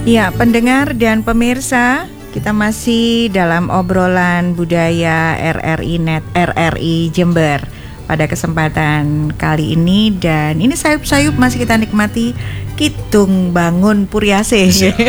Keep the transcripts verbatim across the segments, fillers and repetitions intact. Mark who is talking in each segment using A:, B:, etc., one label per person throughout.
A: Ya, pendengar dan pemirsa, kita masih dalam obrolan budaya R R I Net R R I Jember pada kesempatan kali ini, dan ini sayup-sayup masih kita nikmati Kidung Bangun Puriase.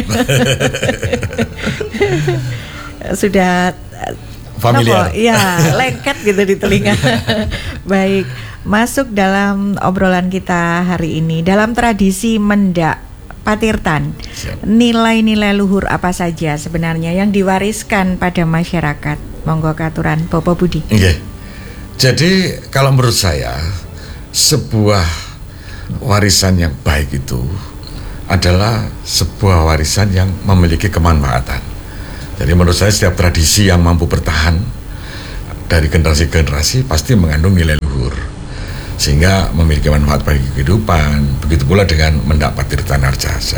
A: Sudah
B: familiar.
A: Nopo, ya, lengket gitu di telinga. Baik, masuk dalam obrolan kita hari ini dalam tradisi Mendak Patirtan. Siap. Nilai-nilai luhur apa saja sebenarnya yang diwariskan pada masyarakat? Monggo katuran Bapak Budi.
B: Okay. Jadi kalau menurut saya sebuah warisan yang baik itu adalah sebuah warisan yang memiliki kemanfaatan. Jadi menurut saya setiap tradisi yang mampu bertahan dari generasi ke generasi pasti mengandung nilai luhur, sehingga memiliki manfaat bagi kehidupan. Begitu pula dengan Mendak Patirtan Harjasa.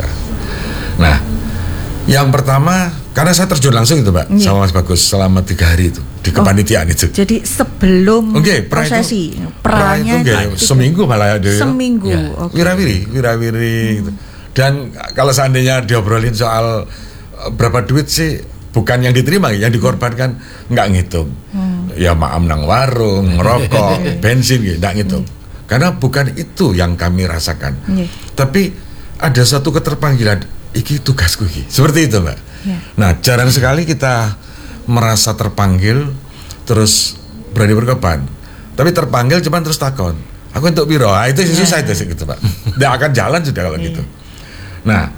B: Nah, yang pertama, karena saya terjun langsung itu Mbak, yeah. sama Mas Bagus selama tiga hari itu di kepanitiaan oh, itu.
A: Jadi sebelum okay, prosesi,
B: peranya itu, okay, seminggu malah ada.
A: Seminggu. Ya.
B: Okay. Wirawiri, wirawiri. Hmm. Gitu. Dan kalau seandainya diobrolin soal berapa duit sih, bukan yang diterima, yang dikorbankan nggak ngitung. Hmm. Ya maam nang warung, ngerokok, bensin gitu, nggak ngitung. Hmm. Karena bukan itu yang kami rasakan. Hmm. Tapi ada satu keterpanggilan, iki tugasku iki. Seperti itu Mbak. Yeah. Nah, jarang sekali kita merasa terpanggil terus berani berkorban. Tapi terpanggil cuman terus takon. Aku untuk biro, ah, itu yeah. susah itu gitu Pak. Nggak akan jalan sudah kalau yeah. gitu. Nah,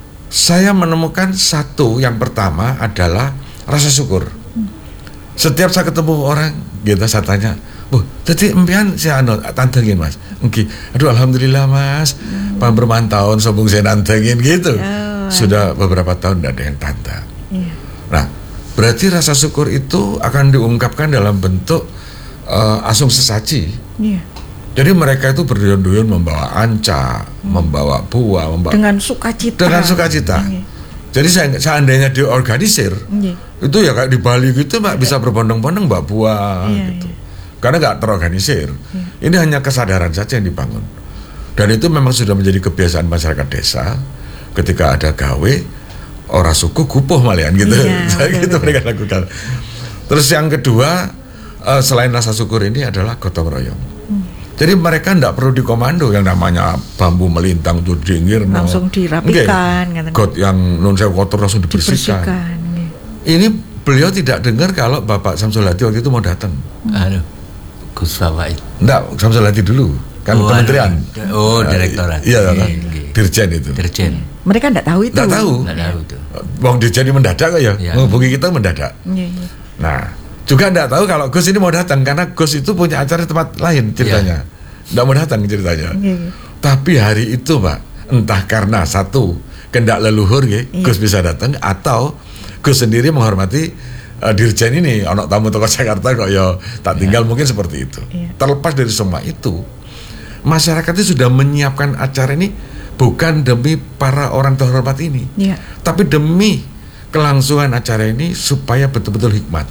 B: saya menemukan satu yang pertama adalah rasa syukur. Hmm. Setiap saya ketemu orang, gitu saya tanya, "Bu, tadi empian saya anu tantengin Mas." Oke. Aduh alhamdulillah Mas. Hmm. Pamberman tahun sombong saya nantengin gitu. Oh. Sudah beberapa tahun tidak ada yang tantang. Yeah. Nah, berarti rasa syukur itu akan diungkapkan dalam bentuk uh, asung sesaji. Yeah. Jadi mereka itu berduyun-duyun membawa anca, hmm. membawa buah, membawa
A: dengan sukacita.
B: Dengan sukacita. Yeah. Jadi seandainya diorganisir, yeah. itu ya kayak di Bali gitu Mbak, bisa berbondong-bondong bawa buah yeah, gitu. Yeah. Karena nggak terorganisir. Yeah. Ini hanya kesadaran saja yang dibangun. Dan itu memang sudah menjadi kebiasaan masyarakat desa. Ketika ada gawe, orang suku kupuh malian gitu, yeah, gitu mereka lakukan. Terus yang kedua, uh, selain rasa syukur ini adalah gotong royong. Hmm. Jadi mereka tidak perlu dikomando, yang namanya bambu melintang tuh dingir,
A: langsung no. dirapikan. Okay.
B: Got yang non sewu kotor langsung dibersihkan. dibersihkan yeah. Ini beliau tidak dengar kalau Bapak Samsul Hadi waktu itu mau datang.
C: Hmm. Aduh, Gus Fawaid.
B: Enggak, Samsul Hadi dulu. Kan oh, kementerian.
C: Oh, direktorat.
B: Iya, iya, iya. Dirjen itu.
C: Dirjen.
A: Mereka enggak tahu itu.
B: Enggak tahu.
C: Enggak tahu itu.
B: Wong Dirjen mendadak ya. ya. Menghubungi kita mendadak. Ya, ya. Nah, juga enggak tahu kalau Gus ini mau datang karena Gus itu punya acara di tempat lain ceritanya. Enggak ya. mau datang ceritanya. Ya, ya. Tapi hari itu, Pak, entah karena satu kendak leluhur ya, ya. Gus bisa datang, atau Gus sendiri menghormati uh, Dirjen ini, ono tamu toko Jakarta kok ya tak tinggal ya. Mungkin seperti itu. Ya. Terlepas dari semua itu, masyarakat itu sudah menyiapkan acara ini bukan demi para orang terhormat ini, ya. Tapi demi kelangsungan acara ini supaya betul-betul hikmat.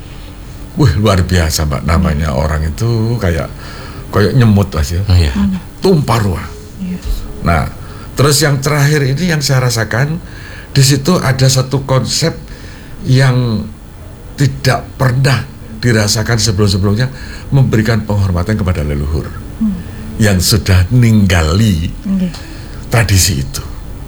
B: Wih, luar biasa Mbak, namanya hmm. orang itu kayak kayak nyemut aja, oh, ya. hmm. tumpah ruah. Ya. Nah, terus yang terakhir ini yang saya rasakan di situ ada satu konsep yang tidak pernah dirasakan sebelum-sebelumnya, memberikan penghormatan kepada leluhur. Hmm. Yang sudah ninggali okay. tradisi itu.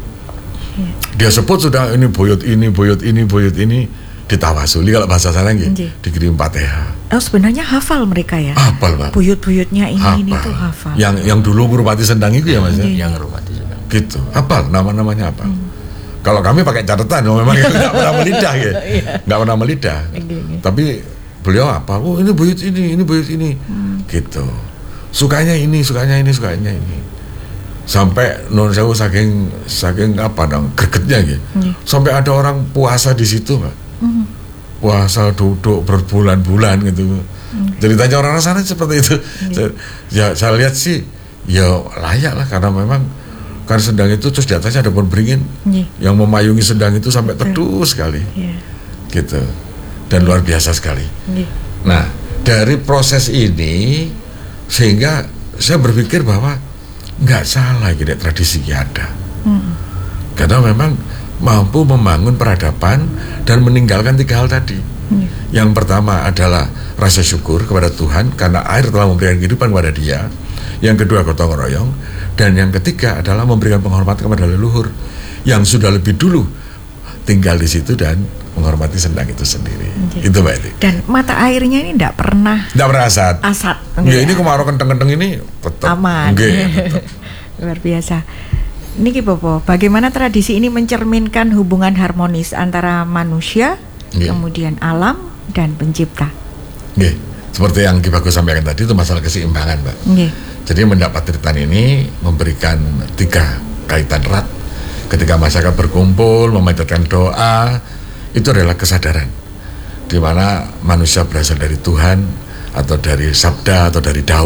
B: Yeah. Dia sebut sudah ini buyut ini, buyut ini, buyut ini, ditawasuli kalau bahasa sana gitu, okay. dikirim Fatihah.
A: Oh, sebenarnya hafal mereka ya?
B: Hafal Pak.
A: Buyut-buyutnya ini
B: hafal.
A: ini tuh hafal.
B: Yang yang dulu ngurmati sendang itu ya Mas ya?
C: Yang ngurmati sendang.
B: Gitu, hafal nama-namanya apa? Hmm. Kalau kami pakai catatan, memang nggak pernah melidah ya, nggak pernah melidah. Okay. Tapi beliau apa? Oh ini buyut ini, ini buyut ini, hmm. gitu. Sukanya ini, sukanya ini, sukanya ini. Sampai non sewu saking saking apa dong gregetnya gitu. Mm. Sampai ada orang puasa di situ, Mbak. Mm. Puasa duduk berbulan-bulan gitu. Mm. Ceritanya orang sana seperti itu. Mm. Saya, ya saya lihat sih ya layak lah, karena memang kan sendang itu terus di atasnya ada pohon beringin mm. yang memayungi sendang itu sampai teduh sekali. Yeah. Gitu. Dan luar biasa sekali. Mm. Nah, dari proses ini sehingga saya berpikir bahwa nggak salah gini tradisi yang ada, hmm. karena memang mampu membangun peradaban dan meninggalkan tiga hal tadi. Hmm. Yang pertama adalah rasa syukur kepada Tuhan karena air telah memberikan kehidupan kepada dia. Yang kedua gotong royong, dan yang ketiga adalah memberikan penghormatan kepada leluhur yang sudah lebih dulu tinggal di situ dan menghormati sendang itu sendiri. Okay. Itu Mbak Eti.
A: Dan mata airnya ini tidak pernah
B: tidak pernah asat.
A: Asat.
B: Ya, ini kemarau kenteng-kenteng ini tetap
A: aman.
B: Okay,
A: luar biasa. Niki Bopo, bagaimana tradisi ini mencerminkan hubungan harmonis antara manusia, yeah. kemudian alam dan pencipta?
B: Yeah. Seperti yang Ki Bagus sampaikan tadi, itu masalah keseimbangan, Mbak. Yeah. Jadi mendak patirtan ini memberikan tiga kaitan erat. Ketika masyarakat berkumpul, memanjatkan doa, itu adalah kesadaran di mana manusia berasal dari Tuhan atau dari sabda atau dari dawuh